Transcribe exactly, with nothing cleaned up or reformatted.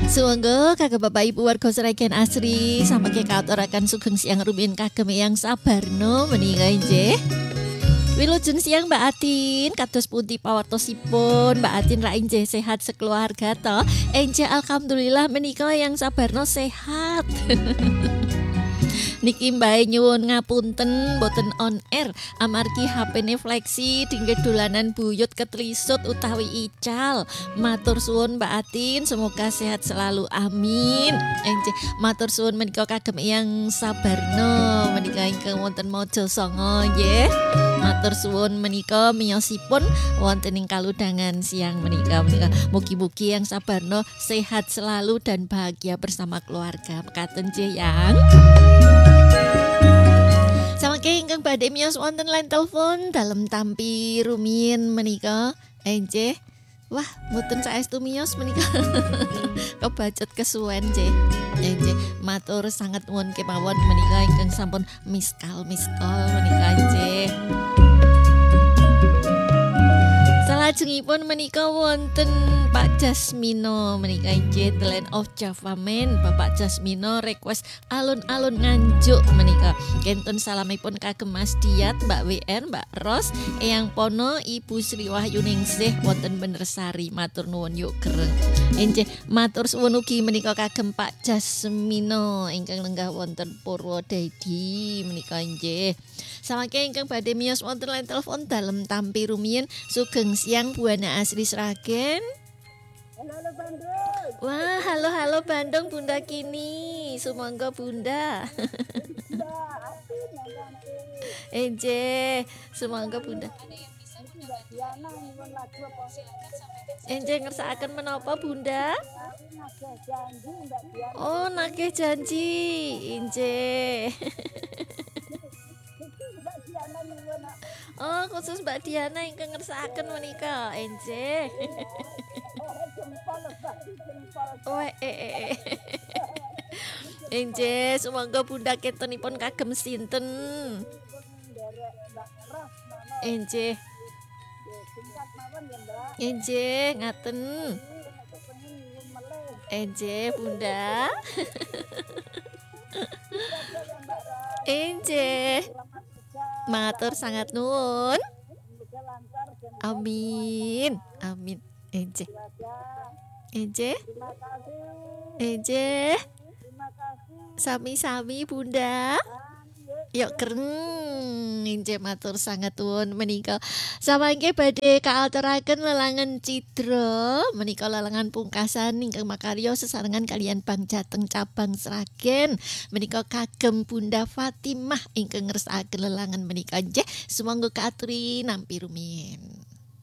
Sumangga kagem Bapak Ibu warga Sragen asri sampeke kaaturaken sugeng siang rumiyin kagem Eyang Sabarno menika nggih. Wilujeng siang Mbak Atin, kados pundi pawartosipun Mbak Atin ra injih sehat sekeluarga to? Enjeh alhamdulillah menika Eyang Sabarno sehat. Niki mbae nyuwun ngapunten boten on air amargi H P-ne fleksi dingge dolanan buyut ketlisut utawi ical. Matur suwun Mbak Atin, semoga sehat selalu amin. Enjeh matur suwun menika kagem Eyang Sabarno menika ingkang wonten Mojosanga nggih. Matur suwun menika miyosipun wonten ing kaludangan siang menika menika mugi-mugi Eyang Sabarno sehat selalu dan bahagia bersama keluarga. Mekaten nggih Yang. Samangke ingkang badhe miyos wonten line telepon dalem tampi rumiyin menika enjeh. Wah, mboten saestu miyos menika. Kebacet kesuwen nggih. Enjeh matur sanget nuwun kemawon menika ingkang sampun miskal miskal menika nggih. Salajengipun menika wonten Pak Jasmino menika nggih The Land of Java Man. Bapak Jasmino request alun-alun Nganjuk menika. Kenten salamipun kagem Mas Diat, Mbak W R, Mbak Ros, Eyang Pono, Ibu Sri Wahyuningsih wonten Benersari. Matur nuwun yuk kereng. Enjeh matur suwun ugi menika kagem Pak Jasmino ingkang lenggah wonten Purwodadi menika nggih. Samangke ingkang badhe miyos wonten line telepon dalem tampi rumiyin sugeng siang Buana Asri Sragen. Halo, halo Bandung. Wah, halo halo Bandung Bunda Kini. Sumangga Bunda. Mbak Atin, nanti. Enjeh, sumangga Bunda. Mbak Diana nyuwun lagu apa? Enjeh ngersakaken menapa Bunda? Nagih janji Mbak Diana. Oh, nagih janji. Enjeh. Mbak Diana nyuwun. Oh, khusus Mbak Diana ingkang ngersakaken menika. Enjeh. Jempol, Mbak, jempol. Oh, eh eh eh. Enjeh, sumangga Bunda ketonipun kagem sinten? Derek Mbak Ros mama. Enjeh. Singkat mawon ya, Mbak. Enjeh, ngaten. Pengen nyuwun meleh. Enjeh, Bunda. Mbak Ros. Enjeh. Selamat kerja. Matur sangat nuwun. Semoga lancar dan Amin. Amin. Enjeh. wajah. Enjeh. Terima kasih. Enjeh. Terima kasih. Sami-sami Bunda. Yuk kereng. Enjeh matur sangat nuwun menika. Samangke badhe kaalteraken lelangan Cidra menika lelangan pungkasan ingkang makarya sesarengan kalian Bang Jateng cabang Sragen menika kagem Bunda Fatimah ingkang ngersakaken lelangan menika nggih. Sumangga kaaturi nampi rumiyin.